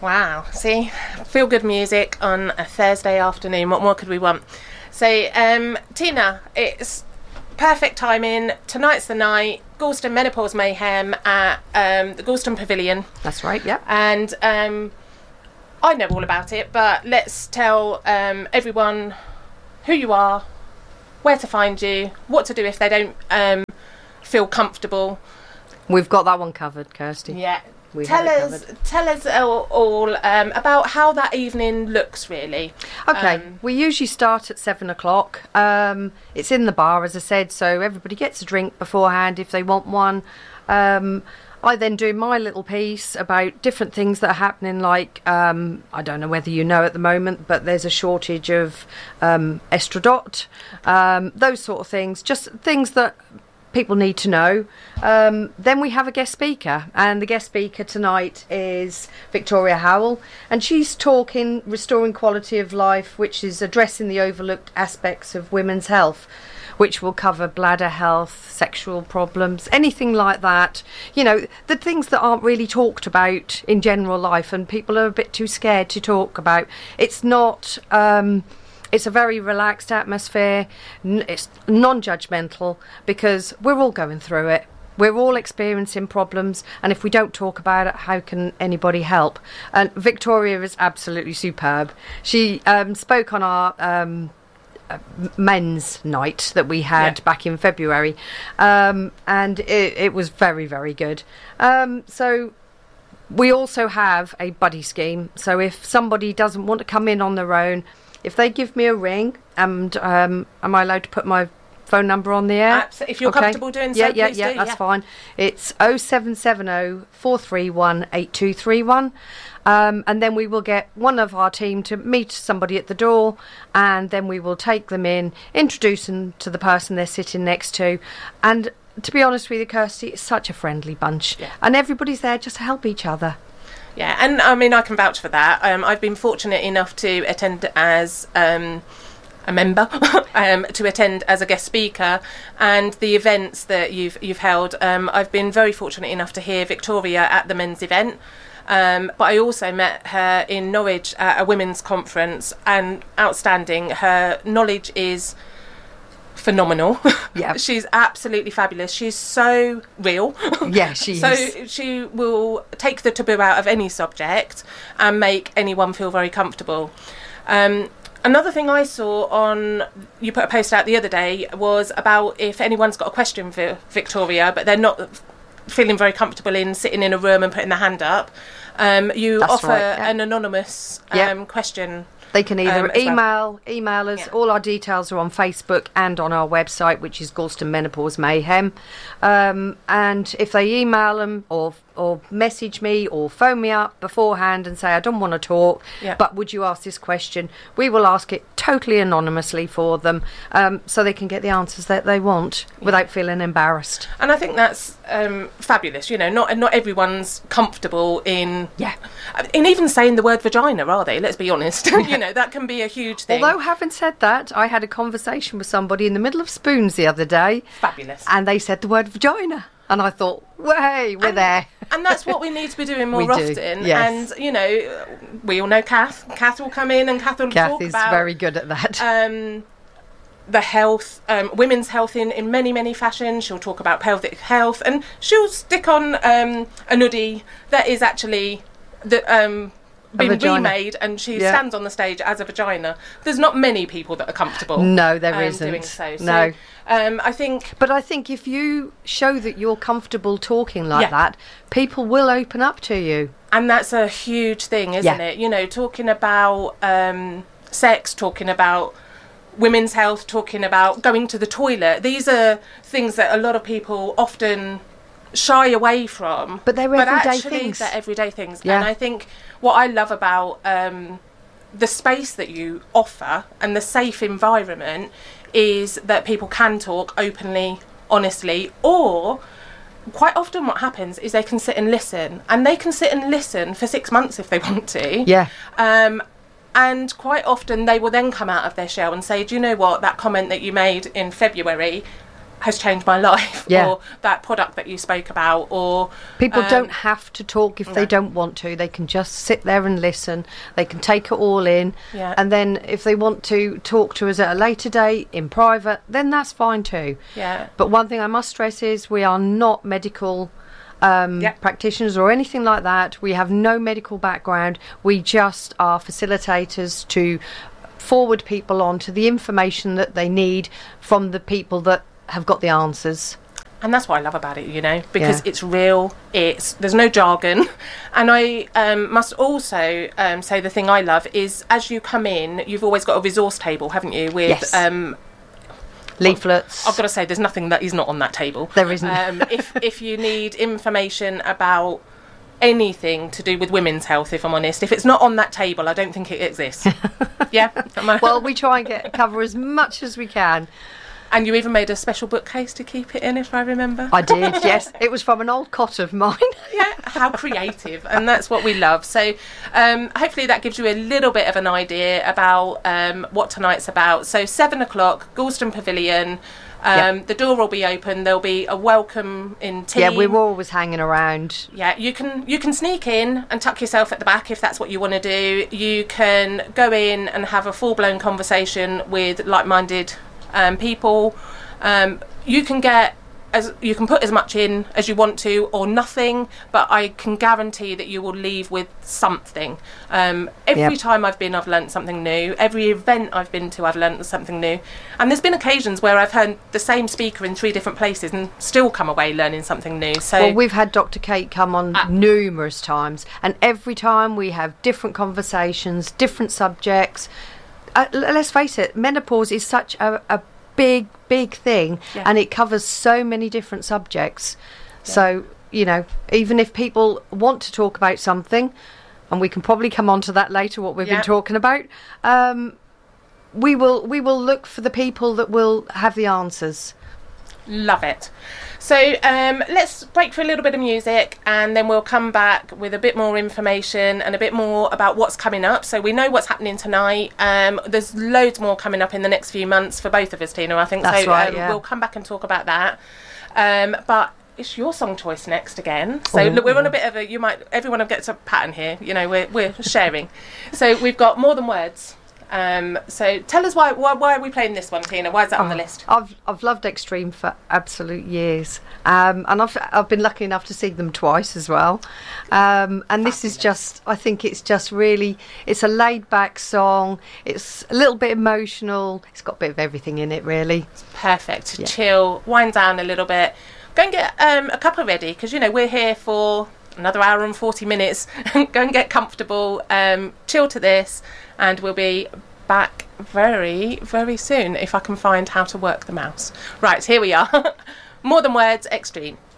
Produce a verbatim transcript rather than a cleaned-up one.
Wow, see, feel good music on a Thursday afternoon. What more could we want? So, um, Tina, it's perfect timing. Tonight's the night. Gorleston Menopause Mayhem at um, the Gorleston Pavilion. That's right, yeah. And um, I know all about it, but let's tell um, everyone who you are, where to find you, what to do if they don't um, feel comfortable. We've got that one covered, Kirsty. Yeah. We tell us, tell us all, all um, about how that evening looks, really. Okay, um, we usually start at seven o'clock. Um, it's in the bar, as I said, so everybody gets a drink beforehand if they want one. Um, I then do my little piece about different things that are happening, like, um, I don't know whether you know at the moment, but there's a shortage of um, Estradot, um, those sort of things, just things that people need to know. Um, then we have a guest speaker, and the guest speaker tonight is Victoria Howell, and she's talking restoring quality of life, which is addressing the overlooked aspects of women's health, which will cover bladder health, sexual problems, anything like that. You know, the things that aren't really talked about in general life and people are a bit too scared to talk about. It's not... Um, It's a very relaxed atmosphere. It's non-judgmental because we're all going through it. We're all experiencing problems, and if we don't talk about it, how can anybody help? And Victoria is absolutely superb. She um, spoke on our um, men's night that we had yeah. back in February, um, and it, it was very, very good. Um, so... We also have a buddy scheme. So if somebody doesn't want to come in on their own, if they give me a ring, and um, am I allowed to put my phone number on the air? Absolutely. If you're okay. comfortable doing so, yeah, yeah, please yeah, do. that's yeah. fine. It's oh seven seven oh, four three one, eight two three one. Um, and then we will get one of our team to meet somebody at the door, and then we will take them in, introduce them to the person they're sitting next to, and to be honest with you, Kirsty, it's such a friendly bunch, yeah. and everybody's there just to help each other. Yeah, and I mean, I can vouch for that. Um, I've been fortunate enough to attend as um, a member, um, to attend as a guest speaker, and the events that you've you've held. Um, I've been very fortunate enough to hear Victoria at the men's event, um, but I also met her in Norwich at a women's conference, and outstanding. Her knowledge is phenomenal. Yeah, she's absolutely fabulous. She's so real. Yeah, she so is. So she will take the taboo out of any subject and make anyone feel very comfortable. Um, another thing I saw on, you put a post out the other day, was about if anyone's got a question for Victoria, but they're not feeling very comfortable in sitting in a room and putting their hand up, um, you That's offer right, yeah. an anonymous um, yeah. question. They can either um, email, well. email us. Yeah. All our details are on Facebook and on our website, which is Gorleston Menopause Mayhem. Um, and if they email them or or message me or phone me up beforehand and say, I don't want to talk, yeah. but would you ask this question? We will ask it totally anonymously for them, um, so they can get the answers that they want yeah. without feeling embarrassed. And I think that's um, fabulous. You know, not not everyone's comfortable in yeah, in even saying the word vagina, are they? Let's be honest. You know, that can be a huge thing. Although, having said that, I had a conversation with somebody in the middle of Spoons the other day. Fabulous. And they said the word vagina. And I thought, hey, we're and, there. And that's what we need to be doing more we often. Do, yes. And, you know, we all know Kath. Kath will come in and Kath will Kath talk is about... very good at that. Um, the health, um, women's health in, in many, many fashions. She'll talk about pelvic health, and she'll stick on um, a nudie that is actually... the. Um, been remade, and she yeah. stands on the stage as a vagina. There's not many people that are comfortable. No, there um, isn't. Doing so. so no, um, I think. But I think if you show that you're comfortable talking like yeah. that, people will open up to you. And that's a huge thing, isn't yeah. it? You know, talking about um, sex, talking about women's health, talking about going to the toilet. These are things that a lot of people often shy away from, but they're everyday but actually things. They're everyday things. Yeah. And I think what I love about um, the space that you offer and the safe environment is that people can talk openly, honestly, or quite often what happens is they can sit and listen, and they can sit and listen for six months if they want to. Yeah. Um, and quite often they will then come out of their shell and say, do you know what, that comment that you made in February, has changed my life, Yeah. or that product that you spoke about, or People um, don't have to talk if no. they don't want to. They can just sit there and listen. They can take it all in. Yeah. And then if they want to talk to us at a later date in private, then that's fine too. Yeah. But one thing I must stress is we are not medical um, Yeah. practitioners or anything like that. We have no medical background. We just are facilitators to forward people on to the information that they need from the people that have got the answers. And that's what I love about it, you know, because Yeah. it's real. It's there's no jargon, and I um, must also um, say the thing I love is as you come in, you've always got a resource table, haven't you? With Yes. um, Leaflets. I've got to say, there's nothing that is not on that table. There isn't. Um, if if you need information about anything to do with women's health, if I'm honest, if it's not on that table, I don't think it exists. Yeah. Am I- Well, we try and get cover as much as we can. And you even made a special bookcase to keep it in, if I remember. I did, yes. It was from an old cot of mine. Yeah, how creative, and that's what we love. So um, hopefully that gives you a little bit of an idea about um, what tonight's about. So seven o'clock, Gorleston Pavilion. Um, Yep. The door will be open. There'll be a welcome in tea. Yeah, we were always hanging around. Yeah, you can you can sneak in and tuck yourself at the back if that's what you want to do. You can go in and have a full blown conversation with like minded um, people. Um, you can get as you can put as much in as you want to, or nothing. But I can guarantee that you will leave with something. Um, every Yep. time I've been, I've learnt something new. Every event I've been to, I've learnt something new. And there's been occasions where I've heard the same speaker in three different places and still come away learning something new. So Well, we've had Doctor Kate come on Ah. numerous times, and every time we have different conversations, different subjects. Uh, l- let's face it, menopause is such a, a big, big thing, Yeah. and it covers so many different subjects. So, you know, even if people want to talk about something, and we can probably come on to that later, what we've Yeah. been talking about, um, we will we will look for the people that will have the answers. Love it. So um, let's break for a little bit of music, and then we'll come back with a bit more information and a bit more about what's coming up. So we know what's happening tonight. Um, there's loads more coming up in the next few months for both of us, Tina, I think. That's so right, um, yeah. We'll come back and talk about that. Um, but it's your song choice next again. So Oh. look, we're on a bit of a, you might, everyone gets a pattern here. You know, we're, we're sharing. So we've got More Than Words. Um, so tell us why, why why are we playing this one, Tina? Why is that on the Oh, list? I've I've loved Extreme for absolute years, um, and I've I've been lucky enough to see them twice as well. Um, and this is just, I think it's just really, it's a laid back song. It's a little bit emotional. It's got a bit of everything in it, really. Perfect to Yeah. chill, wind down a little bit. Go and get um, a cuppa ready, because you know we're here for another hour and forty minutes. Go and get comfortable, um, chill to this, and we'll be back very, very soon if I can find how to work the mouse. Right, here we are. More Than Words, Extreme.